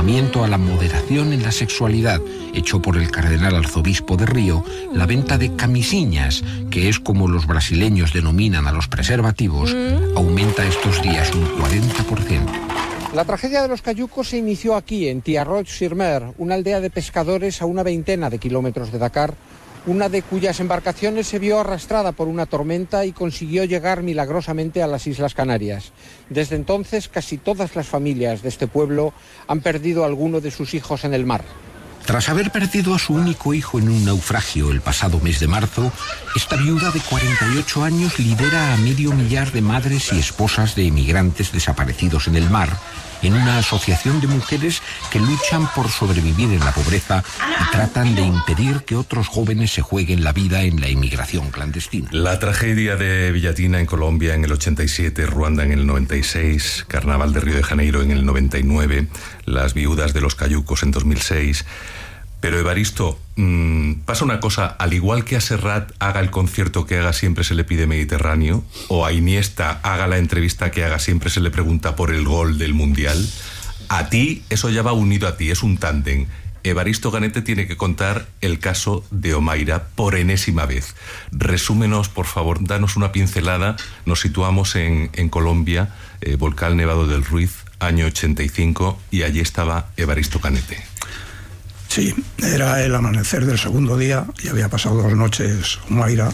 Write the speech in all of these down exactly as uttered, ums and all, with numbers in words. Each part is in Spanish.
llamamiento a la moderación en la sexualidad hecho por el cardenal arzobispo de Río, la venta de camisiñas, que es como los brasileños denominan a los preservativos, aumenta estos días un cuarenta por ciento. La tragedia de los cayucos se inició aquí, en Tiarroch-sur-Mer, una aldea de pescadores a una veintena de kilómetros de Dakar, una de cuyas embarcaciones se vio arrastrada por una tormenta y consiguió llegar milagrosamente a las Islas Canarias. Desde entonces, casi todas las familias de este pueblo han perdido a alguno de sus hijos en el mar. Tras haber perdido a su único hijo en un naufragio el pasado mes de marzo, esta viuda de cuarenta y ocho años lidera a medio millar de madres y esposas de emigrantes desaparecidos en el mar, en una asociación de mujeres que luchan por sobrevivir en la pobreza y tratan de impedir que otros jóvenes se jueguen la vida en la inmigración clandestina. La tragedia de Villatina en Colombia en el ochenta y siete, Ruanda en el noventa y seis, Carnaval de Río de Janeiro en el noventa y nueve, las viudas de los cayucos en dos mil seis... Pero Evaristo, mmm, pasa una cosa, al igual que a Serrat haga el concierto que haga siempre se le pide Mediterráneo, o a Iniesta haga la entrevista que haga siempre se le pregunta por el gol del Mundial, a ti eso ya va unido a ti, es un tándem. Evaristo Ganete tiene que contar el caso de Omaira por enésima vez. Resúmenos, por favor, danos una pincelada. Nos situamos en, en Colombia, eh, Volcán Nevado del Ruiz, año ochenta y cinco, y allí estaba Evaristo Ganete. Sí, era el amanecer del segundo día, y había pasado dos noches Omaira,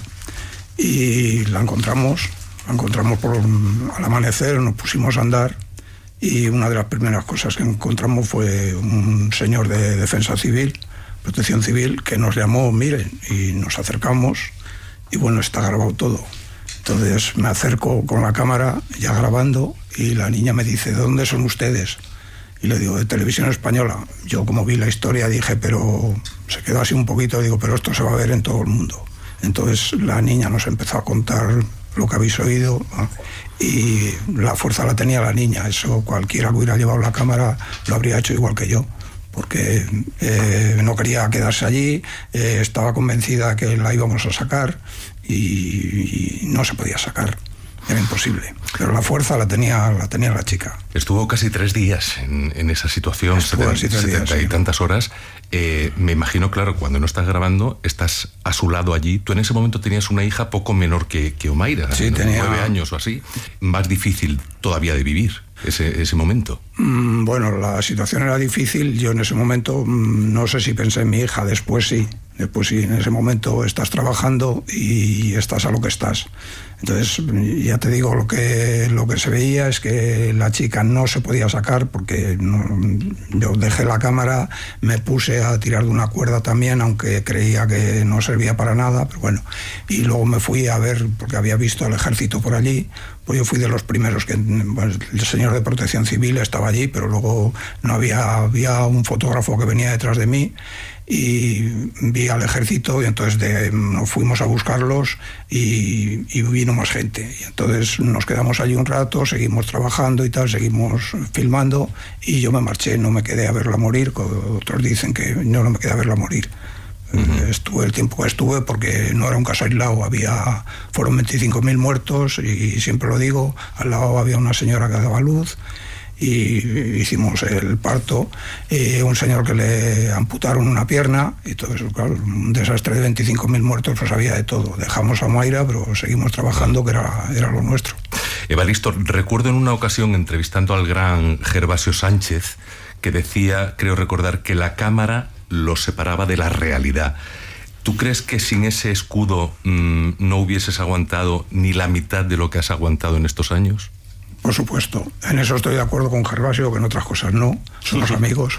y la encontramos, la encontramos por, al amanecer, nos pusimos a andar, y una de las primeras cosas que encontramos fue un señor de Defensa Civil, Protección Civil, que nos llamó, miren, y nos acercamos, y bueno, está grabado todo. Entonces me acerco con la cámara, ya grabando, y la niña me dice, ¿de dónde son ustedes? Y le digo, de Televisión Española. Yo, como vi la historia, dije, pero se quedó así un poquito, digo, pero esto se va a ver en todo el mundo. Entonces la niña nos empezó a contar lo que habéis oído, ¿no? Y la fuerza la tenía la niña. Eso cualquiera que hubiera llevado la cámara lo habría hecho igual que yo, porque eh, no quería quedarse allí, eh, estaba convencida que la íbamos a sacar y, y no se podía sacar. Era imposible, pero la fuerza la tenía la tenía la chica. Estuvo casi tres días en, en esa situación, setenta, setenta días, y sí. tantas horas. Eh, me imagino, claro, cuando no estás grabando, estás a su lado allí. Tú en ese momento tenías una hija poco menor que, que Omaira, sí, ¿no? tenía nueve años o así. Más difícil todavía de vivir ese, ese momento. Mm, bueno, la situación era difícil. Yo en ese momento mm, no sé si pensé en mi hija, después sí. Después sí, en ese momento estás trabajando y estás a lo que estás. Entonces, ya te digo, lo que, lo que se veía es que la chica no se podía sacar porque no, yo dejé la cámara, me puse a tirar de una cuerda también, aunque creía que no servía para nada, pero bueno. Y luego me fui a ver, porque había visto al ejército por allí, pues yo fui de los primeros que, bueno, el señor de Protección Civil estaba allí, pero luego no había, había un fotógrafo que venía detrás de mí, y vi al ejército y entonces de, nos fuimos a buscarlos y, y vino más gente y entonces nos quedamos allí un rato, seguimos trabajando y tal, seguimos filmando y yo me marché, no me quedé a verla morir. Otros dicen que yo no me quedé a verla morir. Uh-huh. Estuve el tiempo que estuve porque no era un caso aislado, había, fueron veinticinco mil muertos y siempre lo digo, al lado había una señora que daba luz y hicimos el parto, y un señor que le amputaron una pierna y todo eso, claro, un desastre de veinticinco mil muertos, pues había de todo. Dejamos a Omaira, pero seguimos trabajando, que era, era lo nuestro. Evaristo, recuerdo en una ocasión entrevistando al gran Gervasio Sánchez que decía, creo recordar, que la cámara lo separaba de la realidad. ¿Tú crees que sin ese escudo mmm, no hubieses aguantado ni la mitad de lo que has aguantado en estos años? Por supuesto, en eso estoy de acuerdo con Gervasio, que en otras cosas no, somos amigos.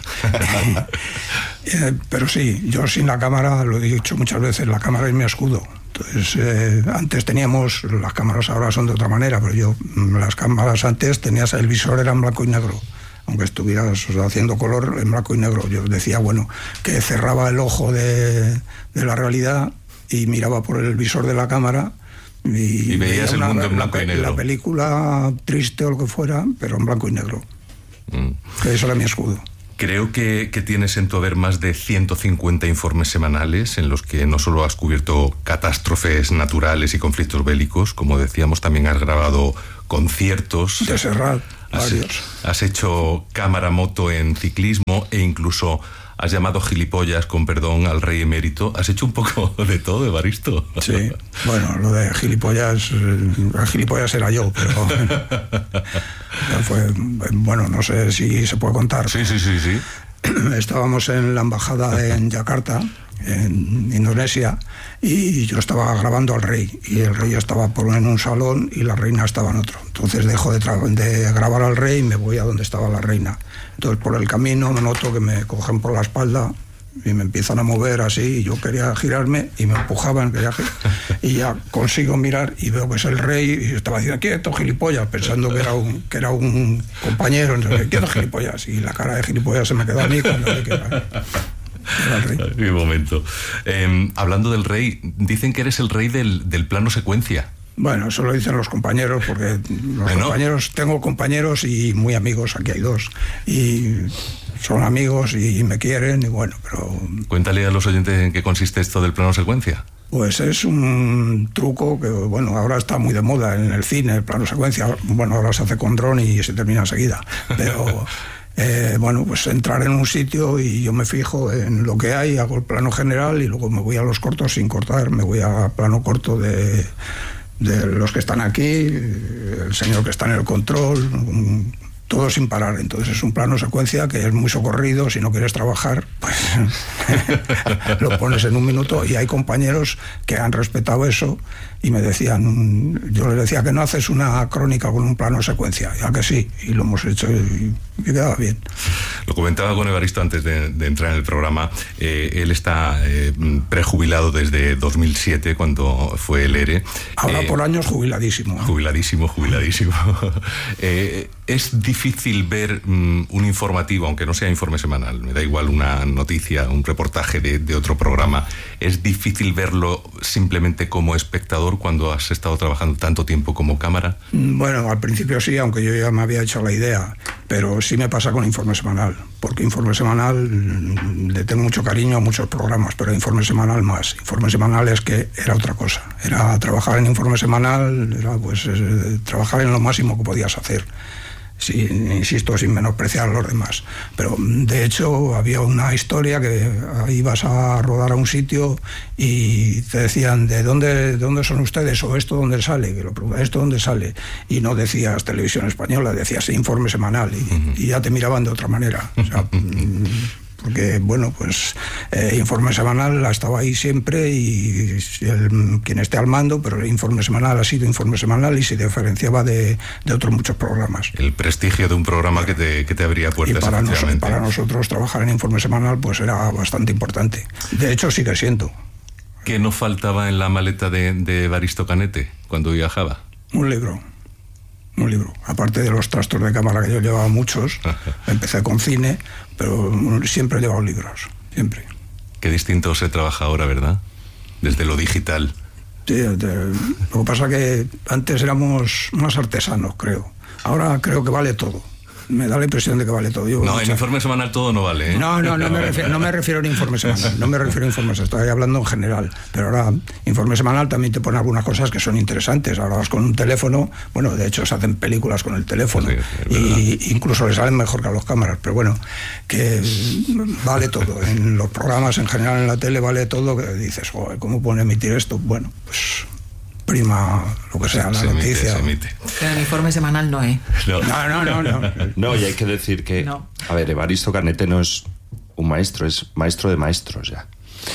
eh, pero sí, yo sin la cámara, lo he dicho muchas veces, la cámara es mi escudo. Entonces, eh, antes teníamos, las cámaras ahora son de otra manera, pero yo, las cámaras antes tenías, el visor era en blanco y negro, aunque estuvieras, o sea, haciendo color en blanco y negro. Yo decía, bueno, que cerraba el ojo de, de la realidad y miraba por el visor de la cámara. Y, y veías el una, mundo en blanco la, y negro. La película triste o lo que fuera, pero en blanco y negro. Mm. Eso era mi escudo. Creo que, que tienes en tu haber más de ciento cincuenta informes semanales en los que no solo has cubierto catástrofes naturales y conflictos bélicos, como decíamos, también has grabado conciertos. De Serrat. varios. Has, has hecho cámara moto en ciclismo e incluso has llamado gilipollas, con perdón, al rey emérito. Has hecho un poco de todo, Evaristo. Sí, bueno, lo de gilipollas, el gilipollas era yo, pero, pero fue, bueno, no sé si se puede contar. Sí, sí, sí, sí. Estábamos en la embajada en Yakarta, en Indonesia, y yo estaba grabando al rey, y el rey estaba por en un salón y la reina estaba en otro. Entonces dejo de, de grabar al rey y me voy a donde estaba la reina. Entonces por el camino me noto que me cogen por la espalda y me empiezan a mover así, y yo quería girarme y me empujaban, quería gir, y ya consigo mirar y veo que es el rey, y estaba diciendo quieto gilipollas, pensando que era un, que era un compañero. Entonces, quieto gilipollas, y la cara de gilipollas se me quedó a mí cuando vi que era, era el rey. Qué momento. Eh, hablando del rey, dicen que eres el rey del, del plano secuencia. Bueno, eso lo dicen los compañeros, porque los bueno. compañeros, tengo compañeros y muy amigos, aquí hay dos, y son amigos y me quieren, y bueno, pero... Cuéntale a los oyentes en qué consiste esto del plano secuencia. Pues es un truco que, bueno, ahora está muy de moda en el cine, el plano secuencia. Bueno, ahora se hace con dron y se termina enseguida, pero... Eh, bueno, pues entrar en un sitio y yo me fijo en lo que hay, hago el plano general y luego me voy a los cortos sin cortar, me voy a plano corto de... de los que están aquí, el señor que está en el control, todo sin parar. Entonces es un plano secuencia que es muy socorrido. Si no quieres trabajar, pues lo pones en un minuto. Y hay compañeros que han respetado eso y me decían, yo les decía que no haces una crónica con un plano secuencia, ya que sí, y lo hemos hecho y, y quedaba bien. Lo comentaba con Evaristo antes de, de entrar en el programa. Eh, él está eh, prejubilado desde dos mil siete, cuando fue el ERE. Ahora eh, por años jubiladísimo. ¿eh? Jubiladísimo, jubiladísimo. eh, es difícil ver um, un informativo, aunque no sea informe semanal, me da igual una noticia, un reportaje de, de otro programa, es difícil verlo simplemente como espectador cuando has estado trabajando tanto tiempo como cámara. Bueno, al principio sí, aunque yo ya me había hecho la idea, pero sí me pasa con informe semanal, porque informe semanal le tengo mucho cariño a muchos programas, pero informe semanal más. Informe semanal es que era otra cosa, era trabajar en informe semanal, era pues eh, trabajar en lo máximo que podías hacer. Sí, insisto, sin menospreciar a los demás. Pero de hecho había una historia que ibas a rodar a un sitio y te decían ¿de dónde, de dónde son ustedes? O esto dónde sale, que lo preguntas, ¿esto dónde sale? Y no decías Televisión Española, decías Informe Semanal, y, uh-huh. y ya te miraban de otra manera. O sea, porque, bueno, pues eh, Informe Semanal ha estado ahí siempre y el, quien esté al mando, pero el Informe Semanal ha sido Informe Semanal y se diferenciaba de, de otros muchos programas. El prestigio de un programa que te, que te abría puertas. Y para, nos, para nosotros trabajar en Informe Semanal pues era bastante importante. De hecho sigue siendo. ¿Qué no faltaba en la maleta de, de Evaristo Canete cuando viajaba? Un libro. Un libro, aparte de los trastos de cámara que yo llevaba muchos. Empecé con cine, pero siempre he llevado libros, siempre. Qué distinto se trabaja ahora, ¿verdad? Desde lo digital. Sí, de, lo que pasa que antes éramos más artesanos, creo. Ahora creo que vale todo. Me da la impresión de que vale todo. Yo, no, mucha... en informe semanal todo no vale, ¿eh? No, no, no me refiero, no me refiero a informe semanal. No me refiero a informe semanal, estoy hablando en general. Pero ahora, informe semanal también te pone algunas cosas que son interesantes. Ahora vas con un teléfono, bueno, de hecho se hacen películas con el teléfono. Sí, y incluso le salen mejor que a las cámaras. Pero bueno, que vale todo. En los programas en general, en la tele, vale todo. Que dices, joder, ¿cómo pueden emitir esto? Bueno, pues... prima lo que sea, la se noticia. Emite, se emite. Pero el informe semanal no, ¿eh? No, no, no. No, no. No, y hay que decir que, no. A ver, Evaristo Canete no es un maestro, es maestro de maestros ya.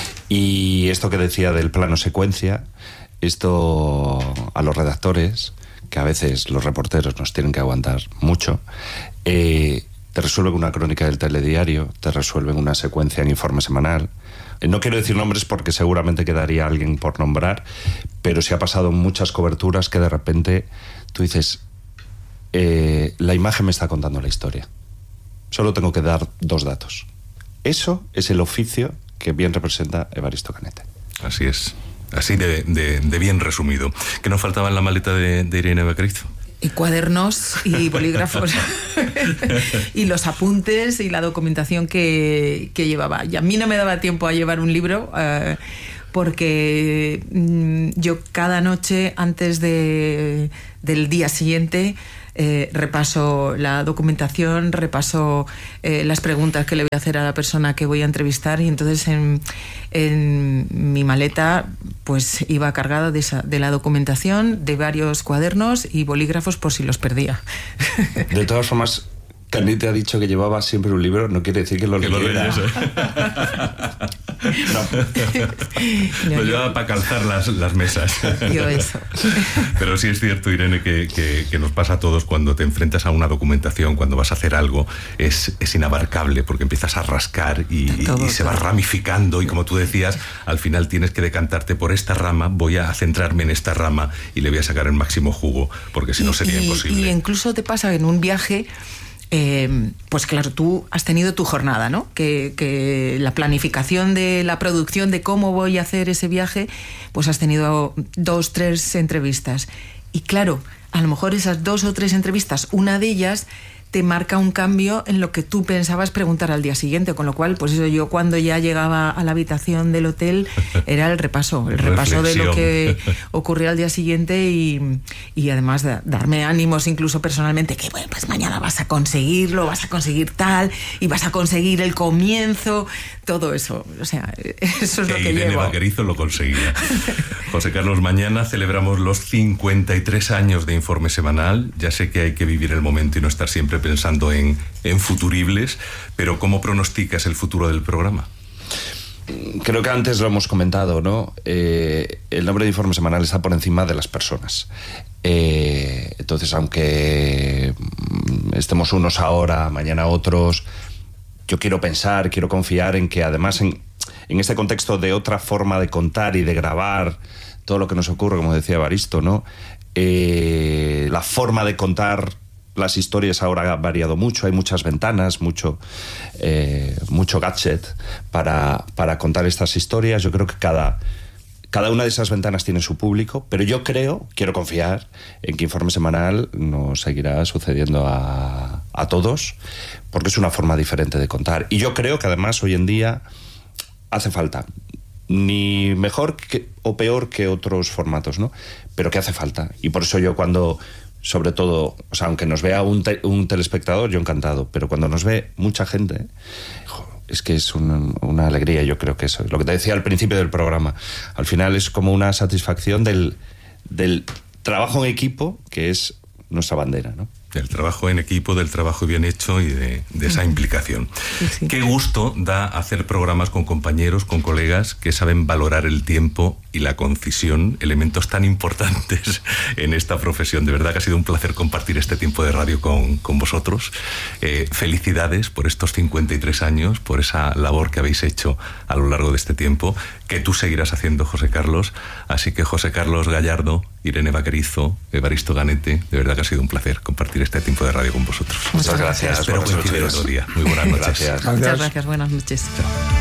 Y esto que decía del plano secuencia, esto a los redactores, que a veces los reporteros nos tienen que aguantar mucho, eh, te resuelven una crónica del telediario, te resuelven una secuencia en informe semanal. No quiero decir nombres porque seguramente quedaría alguien por nombrar, pero se ha pasado en muchas coberturas que de repente tú dices, eh, la imagen me está contando la historia. Solo tengo que dar dos datos. Eso es el oficio que bien representa Evaristo Canete. Así es, así de, de, de bien resumido. ¿Qué nos faltaba en la maleta de, de Irene Baquerizo? Y cuadernos y bolígrafos y los apuntes y la documentación que, que llevaba. Y a mí no me daba tiempo a llevar un libro uh, porque mm, yo cada noche antes de, del día siguiente eh, repaso la documentación, repaso eh, las preguntas que le voy a hacer a la persona que voy a entrevistar, y entonces en, en mi maleta pues iba cargada de, esa, de la documentación, de varios cuadernos y bolígrafos por si los perdía. De todas formas, Canete ha dicho que llevaba siempre un libro, no quiere decir que lo que leyera. Lo, ¿eh? No. Lo llevaba para calzar las, las mesas. Yo eso. Pero sí es cierto, Irene, que, que, que nos pasa a todos cuando te enfrentas a una documentación, cuando vas a hacer algo, es, es inabarcable, porque empiezas a rascar y, todo, y se todo. va ramificando, y como tú decías, al final tienes que decantarte por esta rama, voy a centrarme en esta rama y le voy a sacar el máximo jugo, porque si no sería y, imposible. Y incluso te pasa en un viaje. Eh, pues claro, tú has tenido tu jornada, ¿no? Que, que la planificación de la producción de cómo voy a hacer ese viaje, pues has tenido dos, tres entrevistas. Y claro, a lo mejor esas dos o tres entrevistas, una de ellas te marca un cambio en lo que tú pensabas preguntar al día siguiente, con lo cual, pues eso, yo cuando ya llegaba a la habitación del hotel era el repaso, el repaso de lo que ocurría al día siguiente, y, y además de darme ánimos incluso personalmente, que bueno, pues mañana vas a conseguirlo, vas a conseguir tal, y vas a conseguir el comienzo, todo eso, o sea, eso es que lo que Irene llevo. Vaquerizo lo conseguía. José Carlos, mañana celebramos los cincuenta y tres años de Informe Semanal. Ya sé que hay que vivir el momento y no estar siempre pensando en, en futuribles, pero ¿cómo pronosticas el futuro del programa? Creo que antes lo hemos comentado, ¿no? Eh, el nombre de Informe Semanal está por encima de las personas. Eh, entonces, aunque estemos unos ahora, mañana otros, yo quiero pensar, quiero confiar en que además en, en este contexto de otra forma de contar y de grabar todo lo que nos ocurre, como decía Evaristo, ¿no? Eh, la forma de contar las historias ahora ha variado mucho, hay muchas ventanas, mucho, eh, mucho gadget para, para contar estas historias. Yo creo que cada, cada una de esas ventanas tiene su público, pero yo creo, quiero confiar en que Informe Semanal nos seguirá sucediendo a, a todos, porque es una forma diferente de contar. Y yo creo que además hoy en día hace falta, ni mejor que, o peor que otros formatos, ¿no? Pero que hace falta. Y por eso yo cuando... sobre todo, o sea, aunque nos vea un, te, un telespectador, yo encantado, pero cuando nos ve mucha gente, es que es un, una alegría. Yo creo que eso es lo que te decía al principio del programa. Al final es como una satisfacción del, del trabajo en equipo, que es nuestra bandera, ¿no? Del trabajo en equipo, del trabajo bien hecho y de, de esa implicación. Sí, sí. Qué gusto da hacer programas con compañeros, con colegas que saben valorar el tiempo y la concisión, elementos tan importantes en esta profesión. De verdad que ha sido un placer compartir este tiempo de radio con, con vosotros. Eh, felicidades por estos cincuenta y tres años, por esa labor que habéis hecho a lo largo de este tiempo, que tú seguirás haciendo, José Carlos. Así que José Carlos Gallardo, Irene Vaquerizo, Evaristo Ganete, de verdad que ha sido un placer compartir este tiempo de radio con vosotros. Muchas gracias. Espero coincidir otro día. Muy buenas noches. Gracias. Muchas gracias, buenas noches. Chao.